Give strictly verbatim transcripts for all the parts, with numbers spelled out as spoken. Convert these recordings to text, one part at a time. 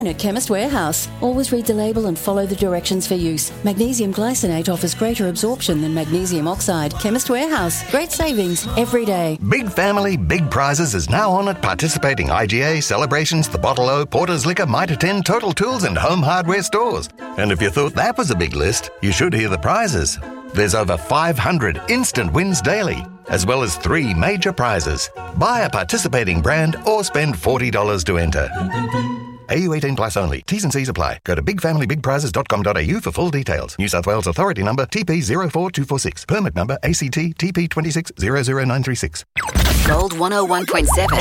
At Chemist Warehouse, always read the label and follow the directions for use. Magnesium glycinate offers greater absorption than magnesium oxide. Chemist Warehouse, great savings every day. Big Family, Big Prizes is now on at participating I G A, Celebrations, The Bottle O, Porter's Liquor, Mitre ten, Total Tools and Home Hardware stores. And if you thought that was a big list, you should hear the prizes. There's over five hundred instant wins daily, as well as three major prizes. Buy a participating brand or spend forty dollars to enter. A U eighteen plus only. T's and C's apply. Go to big family big prizes dot com dot a u for full details. New South Wales Authority number T P zero four two four six. Permit number A C T T P two six zero zero nine three six. Gold one oh one point seven.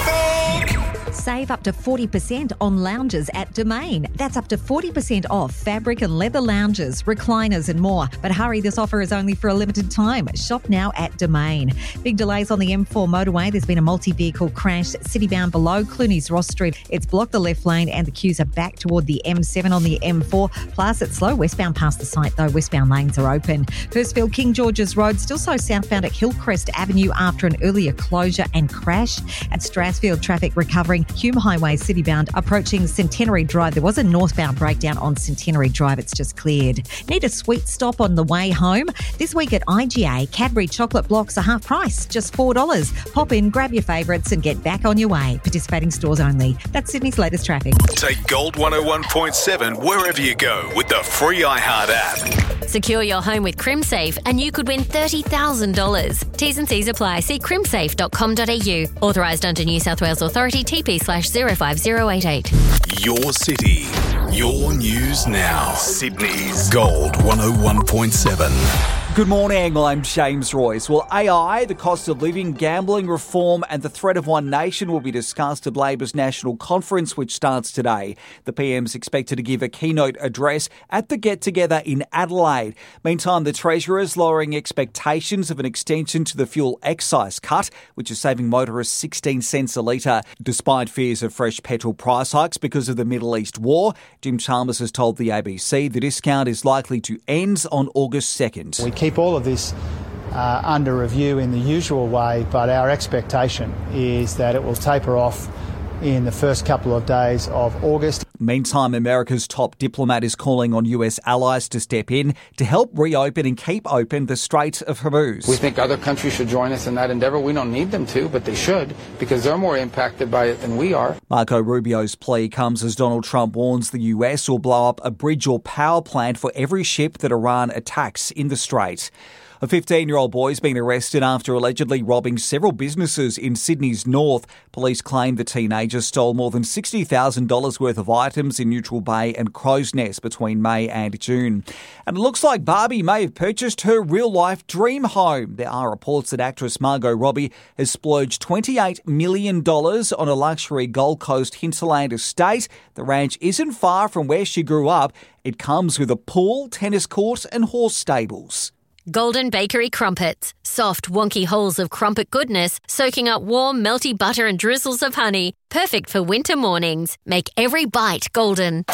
Save up to forty percent on lounges at Domain. That's up to forty percent off fabric and leather lounges, recliners and more. But hurry, this offer is only for a limited time. Shop now at Domain. Big delays on the M four motorway. There's been a multi-vehicle crash citybound below Clooney's Ross Street. It's blocked the left lane and the queues are back toward the M seven on the M four. Plus, it's slow westbound past the site, though westbound lanes are open. Hurstville King George's Road still slow southbound at Hillcrest Avenue after an earlier closure and crash. At Strathfield, traffic recovering. Hume Highway citybound approaching Centenary Drive. There was a northbound breakdown on Centenary Drive. It's just cleared. Need a sweet stop on the way home? This week at I G A, Cadbury chocolate blocks are half price, just four dollars. Pop in, grab your favourites and get back on your way. Participating stores only. That's Sydney's latest traffic. Take Gold one oh one point seven wherever you go with the free iHeart app. Secure your home with CrimSafe and you could win thirty thousand dollars. T's and C's apply. See crimsafe dot com dot a u. Authorised under New South Wales Authority, T P slash zero five zero eight eight. Your city, your news now. Sydney's Gold one oh one point seven. Good morning, I'm James Royce. Well, A I, the cost of living, gambling reform and the threat of One Nation will be discussed at Labor's National Conference, which starts today. The P M's expected to give a keynote address at the get-together in Adelaide. Meantime, the Treasurer is lowering expectations of an extension to the fuel excise cut, which is saving motorists sixteen cents a litre. Despite fears of fresh petrol price hikes because of the Middle East war, Jim Chalmers has told the A B C the discount is likely to end on August second. We keep all of this uh, under review in the usual way, but our expectation is that it will taper off in the first couple of days of August. Meantime, America's top diplomat is calling on U S allies to step in to help reopen and keep open the Strait of Hormuz. We think other countries should join us in that endeavour. We don't need them to, but they should, because they're more impacted by it than we are. Marco Rubio's plea comes as Donald Trump warns the U S will blow up a bridge or power plant for every ship that Iran attacks in the Strait. A fifteen-year-old boy has been arrested after allegedly robbing several businesses in Sydney's north. Police claim the teenager stole more than sixty thousand dollars worth of items in Neutral Bay and Crow's Nest between May and June. And it looks like Barbie may have purchased her real-life dream home. There are reports that actress Margot Robbie has splurged twenty-eight million dollars on a luxury Gold Coast hinterland estate. The ranch isn't far from where she grew up. It comes with a pool, tennis court and horse stables. Golden Bakery Crumpets. Soft, wonky holes of crumpet goodness, soaking up warm, melty butter and drizzles of honey. Perfect for winter mornings. Make every bite golden.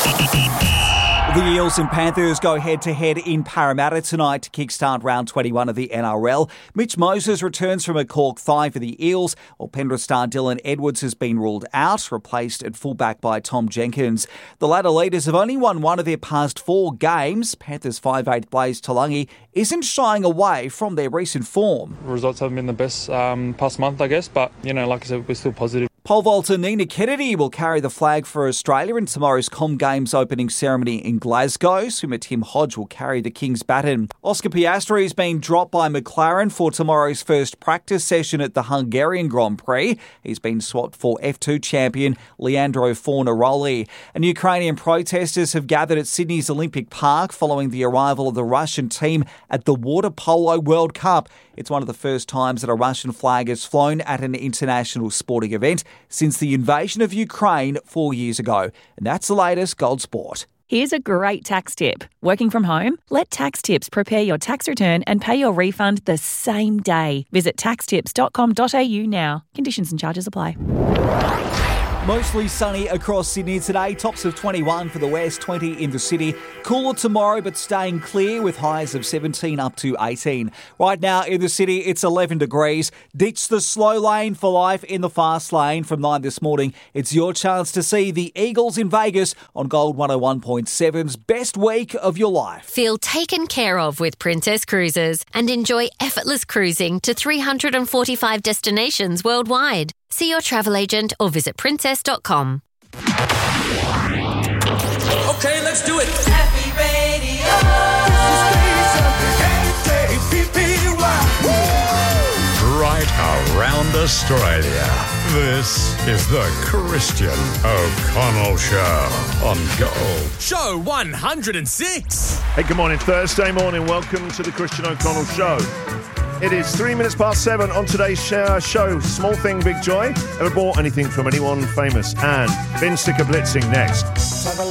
The Eels and Panthers go head-to-head in Parramatta tonight to kickstart round twenty-one of the N R L. Mitch Moses returns from a cork thigh for the Eels, while Penrith star Dylan Edwards has been ruled out, replaced at fullback by Tom Jenkins. The latter leaders have only won one of their past four games. Panthers five eight Blaze Talangi isn't shying away from their recent form. Results haven't been the best um, past month, I guess, but, you know, like I said, we're still positive. Pole vaulter Nina Kennedy will carry the flag for Australia in tomorrow's Com Games opening ceremony in Glasgow. Swimmer Tim Hodge will carry the King's baton. Oscar Piastri has been dropped by McLaren for tomorrow's first practice session at the Hungarian Grand Prix. He's been swapped for F two champion Leandro Fornaroli. And Ukrainian protesters have gathered at Sydney's Olympic Park following the arrival of the Russian team at the Water Polo World Cup. It's one of the first times that a Russian flag has flown at an international sporting event since the invasion of Ukraine four years ago. And that's the latest Gold Sport. Here's a great tax tip. Working from home? Let Tax Tips prepare your tax return and pay your refund the same day. Visit tax tips dot com dot a u now. Conditions and charges apply. Mostly sunny across Sydney today. Tops of twenty-one for the west, twenty in the city. Cooler tomorrow, but staying clear with highs of seventeen up to eighteen. Right now in the city, it's eleven degrees. Ditch the slow lane for life in the fast lane. From nine this morning, it's your chance to see the Eagles in Vegas on Gold one oh one point seven's best week of your life. Feel taken care of with Princess Cruises and enjoy effortless cruising to three hundred forty-five destinations worldwide. See your travel agent or visit princess dot com. Okay, let's do it. Happy Radio. Right around Australia. This is the Christian O'Connell Show on Gold. Show one hundred six. Hey, good morning. Thursday morning. Welcome to the Christian O'Connell Show. It is three minutes past seven on today's show. Small thing, big joy. Ever bought anything from anyone famous? And Bin Sticker Blitzing next.